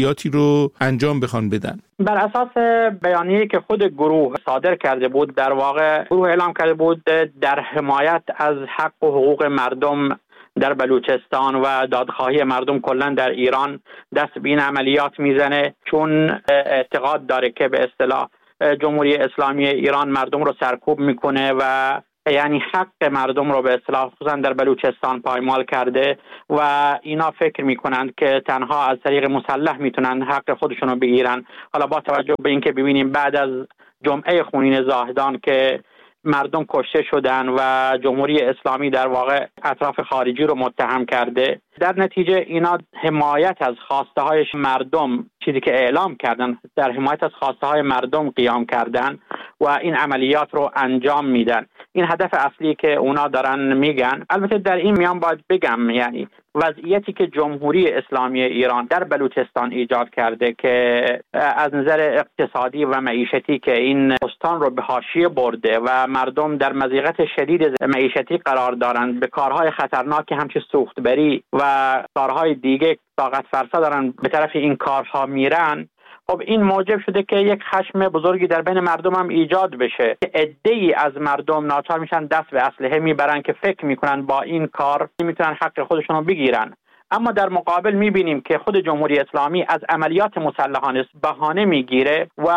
عملیاتی رو انجام بخوان بدن؟ بر اساس بیانیه‌ای که خود گروه صادر کرده بود، در واقع گروه اعلام کرده بود در حمایت از حق و حقوق مردم در بلوچستان و دادخواهی مردم کلا در ایران دست به این عملیات میزنه، چون اعتقاد داره که به اصطلاح جمهوری اسلامی ایران مردم رو سرکوب میکنه و یعنی حق مردم رو به اصطلاح خصوصا در بلوچستان پایمال کرده و اینا فکر میکنند که تنها از طریق مسلح میتونن حق خودشون رو بگیرن. حالا با توجه به اینکه ببینیم بعد از جمعه خونین زاهدان که مردم کشته شدن و جمهوری اسلامی در واقع اطراف خارجی رو متهم کرده، در نتیجه اینا حمایت از خواسته های مردم، چیزی که اعلام کردن، در حمایت از خواسته های مردم قیام کردن و این عملیات رو انجام میدن. این هدف اصلی که اونا دارن میگن. البته در این میان باید بگم یعنی وضعیتی که جمهوری اسلامی ایران در بلوچستان ایجاد کرده که از نظر اقتصادی و معیشتی که این استان رو به حاشیه برده و مردم در مضیقت شدید معیشتی قرار دارند، به کارهای خطرناک همچون سوختبری و کارهای دیگه طاقت فرسا دارن به طرف این کارها میرن، خب این موجب شده که یک خشم بزرگی در بین مردم هم ایجاد بشه که عده‌ای از مردم ناچار میشن دست به اسلحه میبرن که فکر میکنن با این کار میتونن حق خودشون رو بگیرن. اما در مقابل میبینیم که خود جمهوری اسلامی از عملیات مسلحانه بهانه میگیره و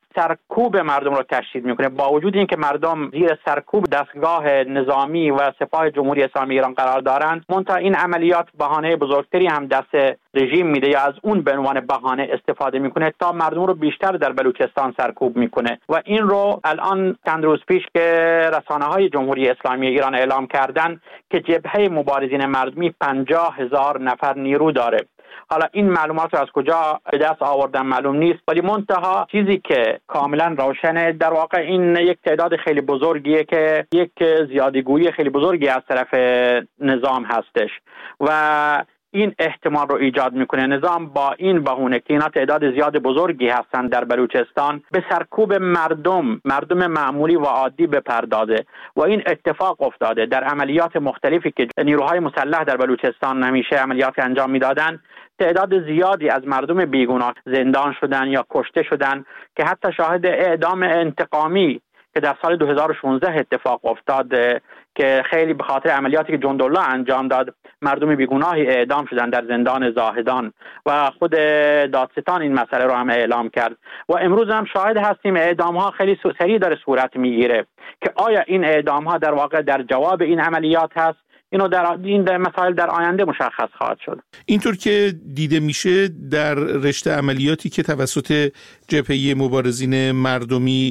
سرکوب مردم رو تشدید میکنه، با وجود اینکه مردم زیر سرکوب دستگاه نظامی و سپاه جمهوری اسلامی ایران قرار دارند، منتها این عملیات بهانه بزرگتری هم دست رژیم میده یا از اون به عنوان بهانه استفاده میکنه تا مردم رو بیشتر در بلوچستان سرکوب میکنه. و این رو الان چند روز پیش که رسانه‌های جمهوری اسلامی ایران اعلام کردن که جبهه مبارزین مردمی پنجاه هزار نفر نیرو داره. حالا این معلومات رو از کجا به دست آوردن معلوم نیست، ولی منتها چیزی که کاملا روشنه در واقع این یک تعداد خیلی بزرگیه که یک زیادگویی خیلی بزرگی از طرف نظام هستش و این احتمال رو ایجاد میکنه نظام با این بهونه که اینا تعداد زیاد بزرگی هستن در بلوچستان به سرکوب مردم مردم معمولی و عادی بپردازه و این اتفاق افتاده در عملیات مختلفی که نیروهای مسلح در بلوچستان همیشه عملیات انجام میدادن. تعداد زیادی از مردم بیگناه زندان شدن یا کشته شدن که حتی شاهد اعدام انتقامی که در سال دو هزار و شانزده اتفاق افتاد که خیلی به خاطر عملیاتی که جندالله انجام داد مردم بیگناهی اعدام شدن در زندان زاهدان و خود دادستان این مسئله رو هم اعلام کرد و امروز هم شاهد هستیم اعدام ها خیلی سریع داره صورت میگیره که آیا این اعدام ها در واقع در جواب این عملیات هست؟ اینو در این در مسائل در آینده مشخص خواهد شد. اینطور که دیده میشه در رشته عملیاتی که توسط جبهه مبارزین مردمی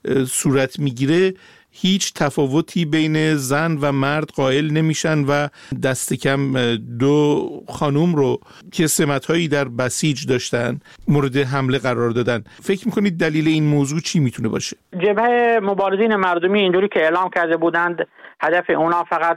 صورت میگیره هیچ تفاوتی بین زن و مرد قائل نمیشن و دست کم دو خانوم رو که سمت‌هایی در بسیج داشتن مورد حمله قرار دادن. فکر میکنید دلیل این موضوع چی میتونه باشه؟ جبهه مبارزین مردمی اینجوری که اعلام کرده بودند هدف اونا فقط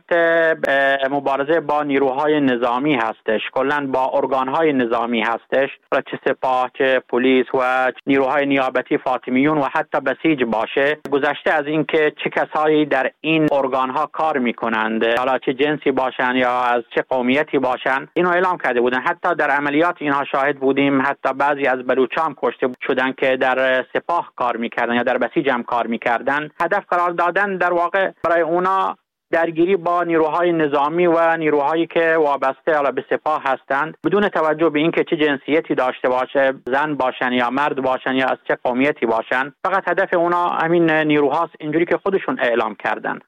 مبارزه با نیروهای نظامی هستش، کلا با ارگانهای نظامی هستش، چه سپاه چه پلیس و نیروهای نیابتی فاطمیون و حتی بسیج باشه. گذشته از این که چه کسایی در این ارگانها کار میکنند، حالا چه جنسی باشن یا از چه قومیتی باشن، اینو اعلام کرده بودن. حتی در عملیات اینها شاهد بودیم، حتی بعضی از بلوچام کشته شدن که در سپاه کار میکردن یا در بسیج هم کار میکردن. هدف قرار دادن در واقع برای اونا درگیری با نیروهای نظامی و نیروهایی که وابسته حالا به سپاه هستند بدون توجه به اینکه چه جنسیتی داشته باشه، زن باشن یا مرد باشن یا از چه قومیتی باشن، فقط هدف اونا همین نیروهاست، اینجوری که خودشون اعلام کردن.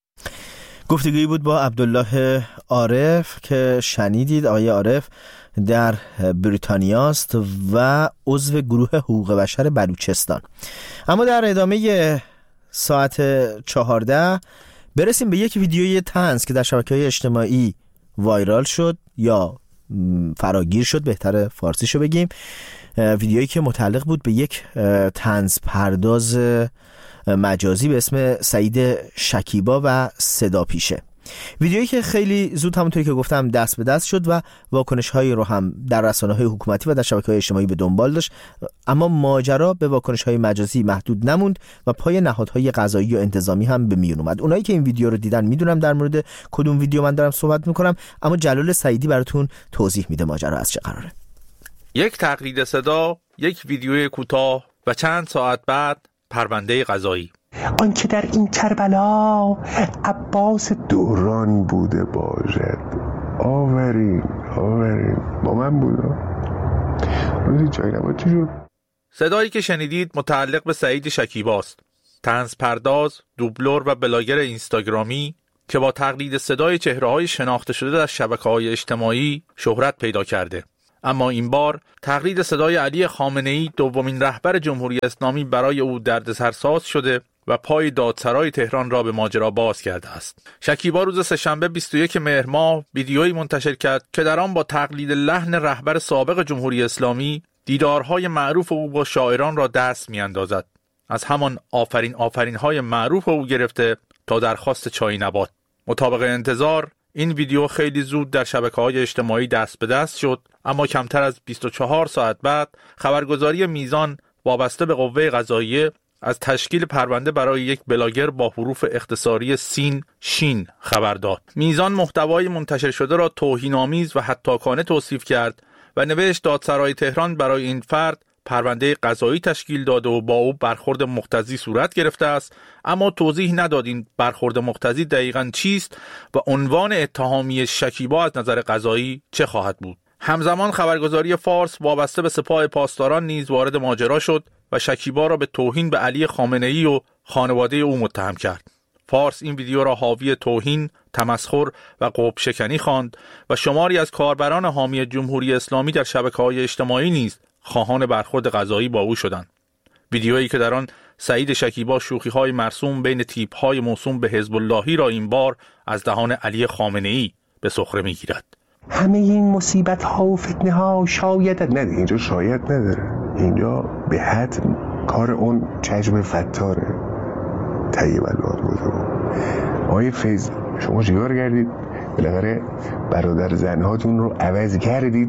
گفتگویی بود با عبدالله عارف که شنیدید. آقای عارف در بریتانیاست و عضو گروه حقوق بشر بلوچستان. اما در ادامه ساعت چهارده برسیم به یک ویدیوی طنز که در شبکه‌های اجتماعی وایرال شد یا فراگیر شد، بهتره فارسیشو بگیم. ویدیویی که متعلق بود به یک طنز پرداز مجازی به اسم سعید شکیبا و صدا پیشه. ویدیویی که خیلی زود همونطوری که گفتم دست به دست شد و واکنش‌هایی رو هم در رسانه‌های حکومتی و در شبکه‌های اجتماعی به دنبال داشت، اما ماجرا به واکنش‌های مجازی محدود نموند و پای نهادهای قضایی و انتظامی هم به میون اومد. اونایی که این ویدیو رو دیدن میدونم در مورد کدوم ویدیو من دارم صحبت میکنم، اما جلال سعیدی براتون توضیح میده ماجرا از چه قراره. یک تقلید صدا، یک ویدیوی کوتاه و چند ساعت بعد پرونده قضایی. آنچه در این کربلا عباس دوران بوده باشد. آورین آورین با من بوده. روزی جای نبود چی شد؟ صدایی که شنیدید متعلق به سعید شکیباست، طنز پرداز، دوبلور و بلاگر اینستاگرامی که با تقلید صدای چهره‌های شناخته شده در شبکه‌های اجتماعی شهرت پیدا کرده. اما این بار تقلید صدای علی خامنه‌ای، دومین رهبر جمهوری اسلامی، برای او دردسرساز شده و پای دادسرای تهران را به ماجرا باز کرده است. شکیبا روز سه‌شنبه بیست و یکم مهر ماه ویدیویی منتشر کرد که در آن با تقلید لحن رهبر سابق جمهوری اسلامی دیدارهای معروف او با شاعران را دست می‌اندازد. از همان آفرین آفرین های معروف او گرفته تا درخواست چای نبات. مطابق انتظار این ویدیو خیلی زود در شبکه‌های اجتماعی دست به دست شد، اما کمتر از بیست و چهار ساعت بعد خبرگزاری میزان وابسته به قوه قضاییه از تشکیل پرونده برای یک بلاگر با حروف اختصاری سین شین خبر داد. میزان محتوای منتشر شده را توهین‌آمیز و حتاکانه توصیف کرد و نوشت دادسرای تهران برای این فرد پرونده قضایی تشکیل داده و با او برخورد مقتضی صورت گرفته است، اما توضیح نداد این برخورد مقتضی دقیقاً چیست و عنوان اتهامی شکیبا از نظر قضایی چه خواهد بود. همزمان خبرگزاری فارس وابسته به سپاه پاسداران نیز وارد ماجرا شد و شکیبا را به توهین به علی خامنه‌ای و خانواده او متهم کرد. فارس این ویدیو را حاوی توهین، تمسخر و قوب شکنی خواند و شماری از کاربران حامی جمهوری اسلامی در شبکه‌های اجتماعی نیز خواهان برخورد قضایی با او شدند. ویدیویی که در آن سعید شکیبا شوخی‌های مرسوم بین تیپ‌های موسوم به حزب اللهی را این بار از دهان علی خامنه‌ای به سخره می‌گیرد. همه این مصیبت ها و فتنه ها شاید نه، اینجا شاید نداره، اینجا به حد کار اون چشم فتاره طیب الوان بوده. آقای فیض شما چیکار کردید؟ بالاخره برادر زنهاتون رو عوض کردید.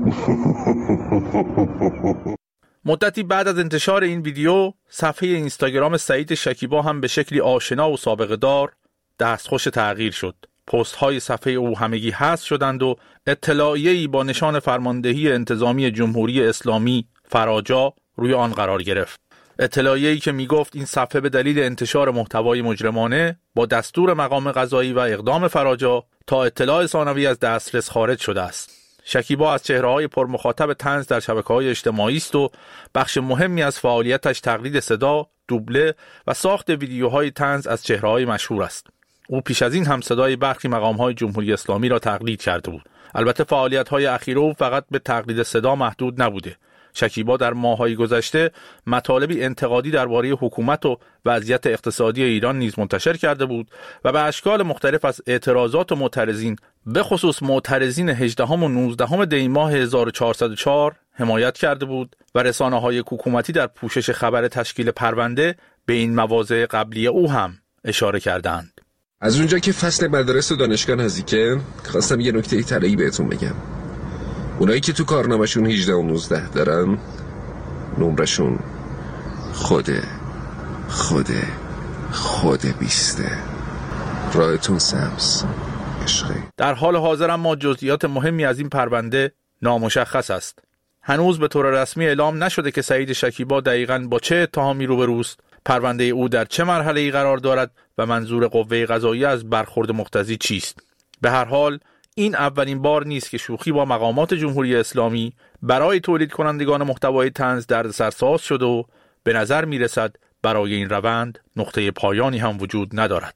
مدتی بعد از انتشار این ویدیو صفحه اینستاگرام سعید شکیبا هم به شکلی آشنا و سابقه دار دستخوش تغییر شد. پست های صفحه او همگی حذف شدند و اطلاعیه‌ای با نشان فرماندهی انتظامی جمهوری اسلامی فراجا روی آن قرار گرفت. اطلاعیه‌ای که میگفت این صفحه به دلیل انتشار محتوای مجرمانه با دستور مقام قضایی و اقدام فراجا تا اطلاع ثانوی از دسترس خارج شده است. شکیبا از چهره‌های پرمخاطب طنز در شبکه‌های اجتماعی است و بخش مهمی از فعالیتش تقلید صدا، دوبله و ساخت ویدیوهای طنز از چهره‌های مشهور است. او پیش از این هم صدای برخی مقام‌های جمهوری اسلامی را تقلید کرده بود. البته فعالیت‌های اخیر او فقط به تقلید صدا محدود نبوده. شکیبا در ماه‌های گذشته مطالبی انتقادی درباره حکومت و وضعیت اقتصادی ایران نیز منتشر کرده بود و به اشکال مختلف از اعتراضات و معترضین، به خصوص معترضین هجدهم و نوزدهم دی ماه هزار و چهارصد و چهار حمایت کرده بود و رسانه‌های حکومتی در پوشش خبر تشکیل پرونده به این مواضع قبلی او هم اشاره کردند. از اونجا که فصل مدارس و دانشگاه نزدیکه، خواستم یه نکته طلایی بهتون بگم. اونایی که تو کارنامه‌شون هجده و نوزده دارن، نمرشون خوده خوده خوده بیسته. راهتون سبز عشقی. در حال حاضر اما جزئیات مهمی از این پرونده نامشخص است. هنوز به طور رسمی اعلام نشده که سعید شکیبا دقیقاً با چه اتهامی روبروست، پرونده او در چه مرحله‌ای قرار دارد و منظور قوه قضاییه از برخورد مقتضی چیست. به هر حال این اولین بار نیست که شوخی با مقامات جمهوری اسلامی برای تولید کنندگان محتوای طنز دردسرساز شده و به نظر میرسد برای این روند نقطه پایانی هم وجود ندارد.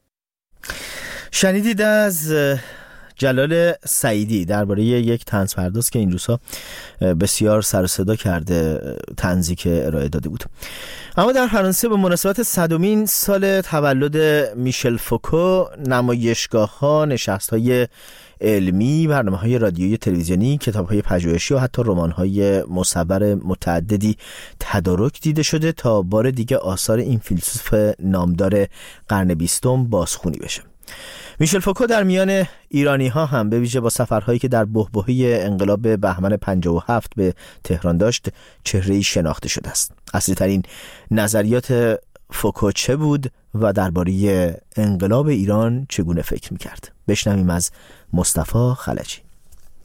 شنیدید از جلال سعیدی درباره یک طنز پرداز که این روزها بسیار سر و صدا کرده، طنزی که ارائه داده بود. اما در فرانسه به مناسبت صدمین سال تولد میشل فوکو، نمایشگاه‌ها، نشست‌های علمی، برنامه‌های رادیویی، تلویزیونی، کتاب‌های پژوهشی و حتی رمان‌های مصور متعددی تدارک دیده شده تا بار دیگه آثار این فیلسوف نامدار قرن بیستم بازخوانی بشه. میشل فوکو در میان ایرانی ها هم به ویژه با سفرهایی که در بحبوحه انقلاب بهمن پنجاه و هفت به تهران داشت چهره‌ای شناخته شده است. اصلی ترین نظریات فوکو چه بود و درباره انقلاب ایران چگونه فکر می‌کرد؟ بشنویم از مصطفی خلجی.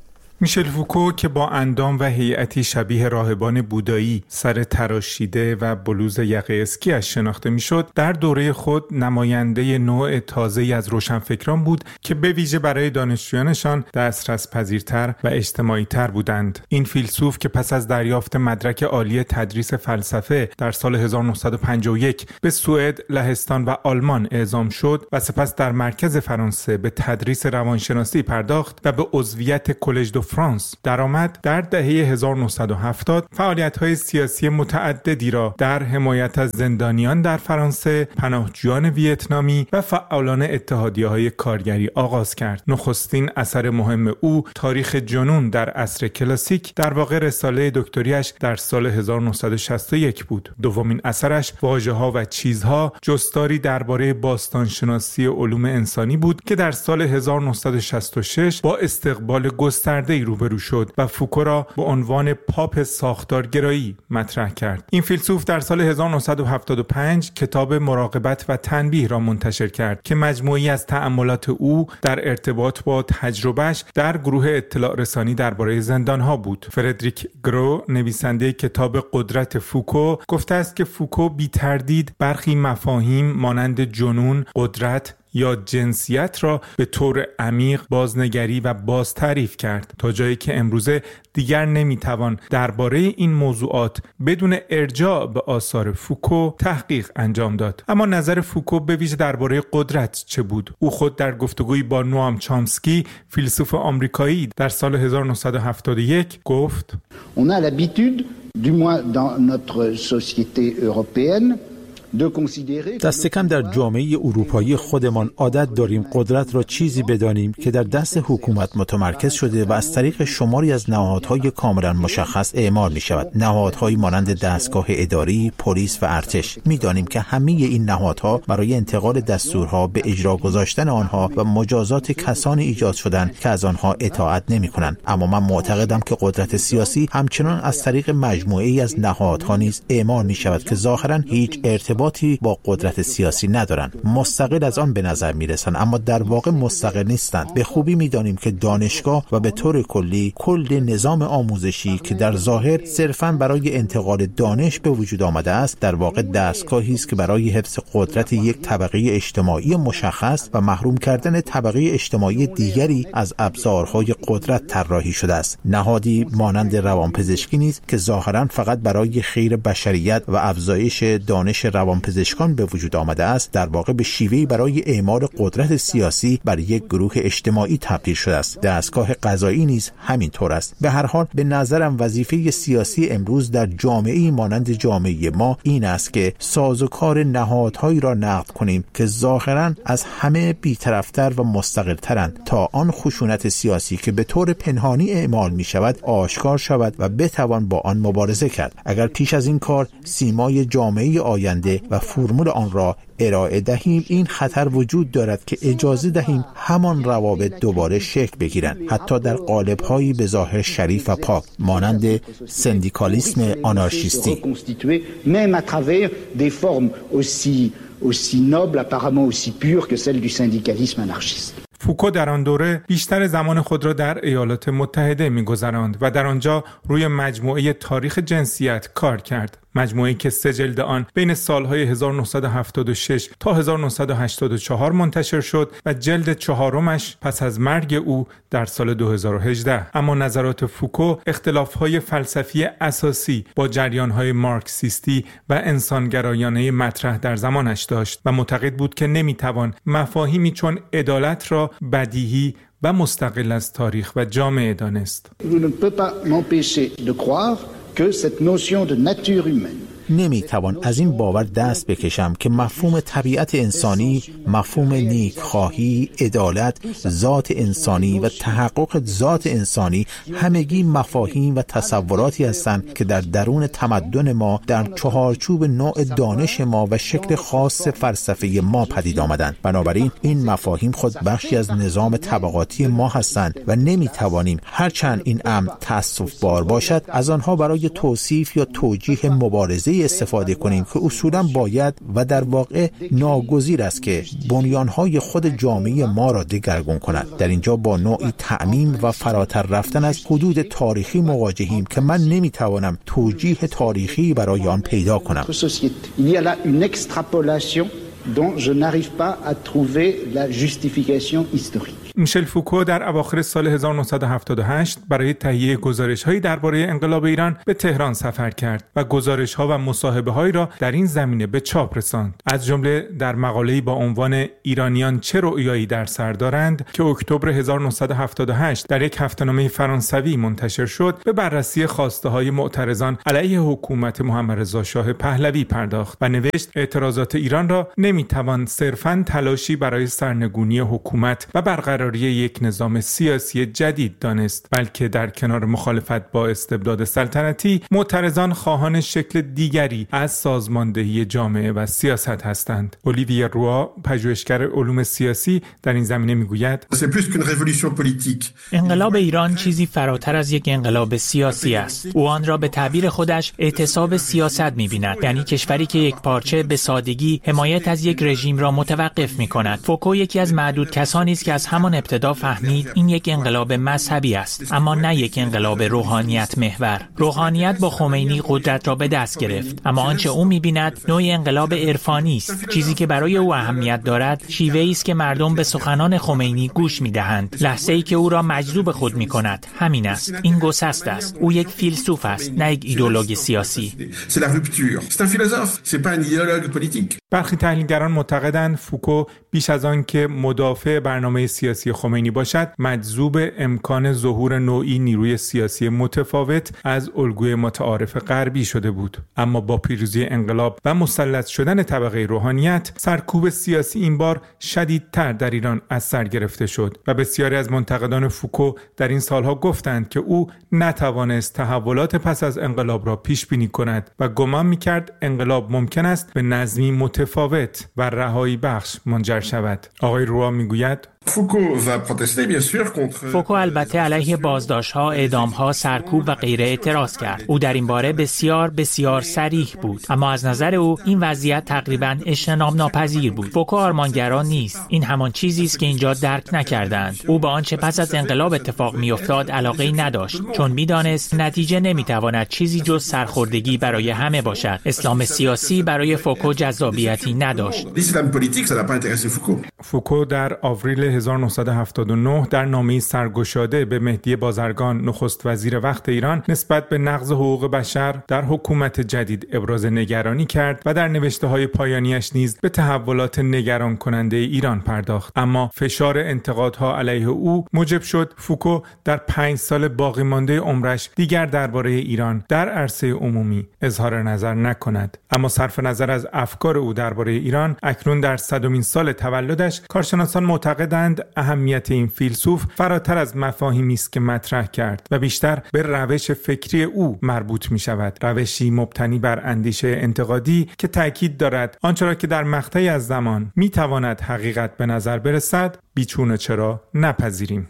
میشل فوکو که با اندام و هیئتی شبیه راهبان بودایی، سر تراشیده و بلوز یقه اسکی‌اش شناخته میشد، در دوره خود نماینده نوع تازه‌ای از روشنفکران بود که به ویژه برای دانشجویانشان دسترس پذیرتر و اجتماعی‌تر بودند. این فیلسوف که پس از دریافت مدرک عالی تدریس فلسفه در سال هزار و نهصد و پنجاه و یک به سوئد، لهستان و آلمان اعزام شد و سپس در مرکز فرانسه به تدریس روانشناسی پرداخت و به عضویت کلژ دو فرانس درآمد، در دهه هزار و نهصد و هفتاد فعالیت‌های سیاسی متعددی را در حمایت از زندانیان در فرانسه، پناهجویان ویتنامی و فعالان اتحادیه‌های کارگری آغاز کرد. نخستین اثر مهم او، تاریخ جنون در عصر کلاسیک، در واقع رساله دکتریش در سال هزار و نهصد و شصت و یک بود. دومین اثرش، واژه‌ها و چیزها، جستاری درباره باستانشناسی علوم انسانی بود که در سال هزار و نهصد و شصت و شش با استقبال گسترده‌ای روبرو شد و فوکو را به عنوان پاپ ساختارگرایی مطرح کرد. این فیلسوف در سال هزار و نهصد و هفتاد و پنج کتاب مراقبت و تنبیه را منتشر کرد که مجموعی از تأملات او در ارتباط با تجربهش در گروه اطلاع رسانی درباره زندانها بود. فردریک گرو، نویسنده کتاب قدرت فوکو، گفته است که فوکو بی تردید برخی مفاهیم مانند جنون، قدرت یا جنسیت را به طور عمیق بازنگری و باز تعریف کرد، تا جایی که امروزه دیگر نمیتوان درباره این موضوعات بدون ارجاع به آثار فوکو تحقیق انجام داد. اما نظر فوکو به ویژه درباره قدرت چه بود؟ او خود در گفتگویی با نوام چامسکی، فیلسوف آمریکایی، در سال هزار و نهصد و هفتاد و یک گفت: On a l'habitude, du moins dans notre société européenne, دست کم در جامعه اروپایی خودمان عادت داریم قدرت را چیزی بدانیم که در دست حکومت متمرکز شده و از طریق شماری از نهادهای کاملا مشخص اعمال می شود. نهادهایی مانند دستگاه اداری، پلیس و ارتش. می دانیم که همه این نهادها برای انتقال دستورها به اجرا گذاشتن آنها و مجازات کسانی ایجاد شدند که از آنها اطاعت نمی کنند. اما من معتقدم که قدرت سیاسی همچنان از طریق مجموعه‌ای از نهادها نیز اعمال می شود که ظاهراً هیچ ارتباط با قدرت سیاسی ندارند. مستقل از آن به نظر میرسند اما در واقع مستقل نیستند. به خوبی میدانیم که دانشگاه و به طور کلی کل نظام آموزشی که در ظاهر صرفاً برای انتقال دانش به وجود آمده است، در واقع دستگاهی است که برای حفظ قدرت یک طبقه اجتماعی مشخص و محروم کردن طبقه اجتماعی دیگری از ابزارهای قدرت طراحی شده است. نهادی مانند روانپزشکی نیز که ظاهراً فقط برای خیر بشریت و افزایش دانش روان پزشکان به وجود آمده است، در واقع به شیوهی برای اعمال قدرت سیاسی بر یک گروه اجتماعی تبدیل شده است. دستگاه قضایی نیز همین طور است. به هر حال به نظرم وظیفه سیاسی امروز در جامعه‌ای مانند جامعه ما این است که سازوکار نهادهایی را نقد کنیم که ظاهراً از همه بی‌طرف‌تر و مستقل‌ترند تا آن خشونت سیاسی که به طور پنهانی اعمال می شود آشکار شود و بتوان با آن مبارزه کرد. اگر پیش از این کار سیمای جامعه آینده و فرمول آن را ارائه دهیم، این خطر وجود دارد که اجازه دهیم همان روابط دوباره شکل بگیرند، حتی در قالب‌هایی به ظاهر شریف و پاک مانند سندیکالیسم آنارشیستی. même à travers des formes aussi aussi nobles, apparemment aussi pures que celles du syndicalisme anarchiste. فوکو در آن دوره بیشتر زمان خود را در ایالات متحده می‌گذراند و در آنجا روی مجموعه تاریخ جنسیت کار کرد. مجموعه‌ای که سه جلد آن بین سالهای هزار و نهصد و هفتاد و شش تا هزار و نهصد و هشتاد و چهار منتشر شد و جلد چهارمش پس از مرگ او در سال دو هزار و هجده. اما نظرات فوکو اختلاف‌های فلسفی اساسی با جریان‌های مارکسیستی و انسانگرایانه مطرح در زمانش داشت و معتقد بود که نمی‌توان مفاهیمی چون عدالت را بدیهی و مستقل از تاریخ و جامعه دانست. que cette notion de nature humaine نمیتوان از این باور دست بکشم که مفهوم طبیعت انسانی، مفهوم نیکخواهی، عدالت، ذات انسانی و تحقق ذات انسانی همگی مفاهیم و تصوراتی هستند که در درون تمدن ما در چهارچوب نوع دانش ما و شکل خاص فلسفه ما پدید آمدند. بنابراین این مفاهیم خود بخشی از نظام طبقاتی ما هستند و نمیتوانیم هرچند این امر تأسف بار باشد از آنها برای توصیف یا توجیه مبارزه طرحی استفاده کنیم که اصولاً باید و در واقع ناگزیر است که بنیانهای خود جامعه ما را دگرگون کند. در اینجا با نوعی تعمیم و فراتر رفتن از حدود تاریخی مواجهیم که من نمیتوانم توجیه تاریخی برای آن پیدا کنم. dont je n'arrive pas à trouver la justification historique. میشل فوکو در اواخر سال هزار و نهصد و هفتاد و هشت برای تهیه گزارش‌هایی درباره انقلاب ایران به تهران سفر کرد و گزارش‌ها و مصاحبه‌هایی را در این زمینه به چاپ رساند. از جمله در مقاله‌ای با عنوان ایرانیان چه رؤیایی در سر دارند که اکتبر هزار و نهصد و هفتاد و هشت در یک هفته‌نامه فرانسوی منتشر شد، به بررسی خواسته‌های معترضان علیه حکومت محمد رضا شاه پهلوی پرداخت و نوشت اعتراضات ایران را نمی‌توان صرفاً تلاشی برای سرنگونی حکومت و برقراری یک نظام سیاسی جدید دانست، بلکه در کنار مخالفت با استبداد سلطنتی، معترضان خواهان شکل دیگری از سازماندهی جامعه و سیاست هستند. اولیویه روا، پژوهشگر علوم سیاسی، در این زمینه میگوید انقلاب ایران چیزی فراتر از یک انقلاب سیاسی است. او آن را به تعبیر خودش اعتصاب سیاست می‌بیند، یعنی کشوری که یک پارچه به سادگی حمایت از یک رژیم را متوقف می‌کند. فوکو یکی از معدود کسانی است که از همان ابتدا فهمید این یک انقلاب مذهبی است، اما نه یک انقلاب روحانیت محور. روحانیت با خمینی قدرت را به دست گرفت، اما آنچه او می‌بیند نوعی انقلاب عرفانی است. چیزی که برای او اهمیت دارد شیوه‌ای است که مردم به سخنان خمینی گوش می‌دهند، لحظه‌ای که او را مجذوب خود می‌کند. همین است. این گسست است. او یک فیلسوف است، نه یک ایدئولوژی سیاسی. برخی تحلیلگران معتقدند فوکو بیش از آن که مدافع برنامه سیاسی خمینی باشد، مجذوب امکان ظهور نوعی نیروی سیاسی متفاوت از الگوی متعارف غربی شده بود. اما با پیروزی انقلاب و مسلط شدن طبقه روحانیت، سرکوب سیاسی این بار شدیدتر در ایران از سر گرفته شد و بسیاری از منتقدان فوکو در این سالها گفتند که او نتوانست تحولات پس از انقلاب را پیش بینی کند و گمان می‌کرد انقلاب ممکن است به نظمی متفاوت و رهایی بخش منجر شود. آقای روا میگوید فوکو البته علیه بازداشت‌ها، اعدام‌ها، سرکوب و غیره اعتراض کرد. او در این باره بسیار بسیار صریح بود، اما از نظر او این وضعیت تقریباً اجتناب ناپذیر بود. فوکو آرمانگرا نیست. این همان چیزی است که اینجا درک نکردند. او به آنچه پس از انقلاب اتفاق می‌افتاد علاقه‌ای نداشت، چون می‌دانست نتیجه نمی‌تواند چیزی جز سرخوردگی برای همه باشد. اسلام سیاسی برای فوکو جذابیتی نداشت. فوکو در آوریل هزار و نهصد و هفتاد و نه در نامه‌ای سرگشاده به مهدی بازرگان، نخست وزیر وقت ایران، نسبت به نقض حقوق بشر در حکومت جدید ابراز نگرانی کرد و در نوشته‌های پایانیش نیز به تحولات نگران کننده ایران پرداخت. اما فشار انتقادها علیه او موجب شد فوکو در پنج سال باقی مانده عمرش دیگر درباره ایران در عرصه عمومی اظهار نظر نکند. اما صرف نظر از افکار او درباره ایران، اکنون در صدمین سال تولدش، کارشناسان معتقدند اهمیت این فیلسوف فراتر از مفاهیمی است که مطرح کرد و بیشتر به روش فکری او مربوط می شود. روشی مبتنی بر اندیشه انتقادی که تأکید دارد آنچه را که در مقطعی از زمان می تواند حقیقت به نظر برسد، بیچون چرا نپذیریم.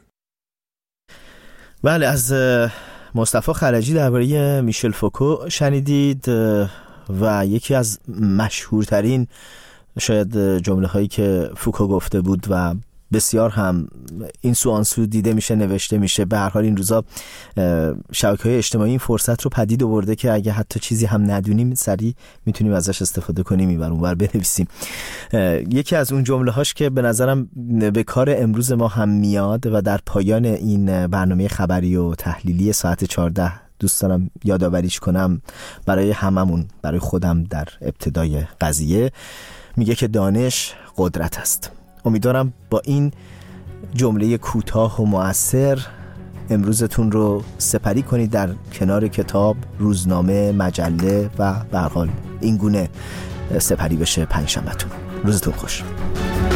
بله، از مصطفی خرجی درباره میشل فوکو شنیدید و یکی از مشهورترین شاید جمله هایی که فوکو گفته بود و بسیار هم این سو آن سو دیده میشه، نوشته میشه. به هر حال این روزا شبکه‌های اجتماعی این فرصت رو پدید آورده که اگه حتی چیزی هم ندونیم سریع میتونیم ازش استفاده کنیم، اینور اونور بنویسیم. یکی از اون جمله هاش که به نظرم به کار امروز ما هم میاد و در پایان این برنامه خبری و تحلیلی ساعت چهارده دوست دارم یادآوریش کنم برای هممون، برای خودم در ابتدای قضیه، میگه که دانش قدرت است. امیدوارم با این جمله کوتاه و مؤثر امروزتون رو سپری کنید در کنار کتاب، روزنامه، مجله و به هر حال این گونه سپری بشه پنجشنبهتون. روزتون خوش.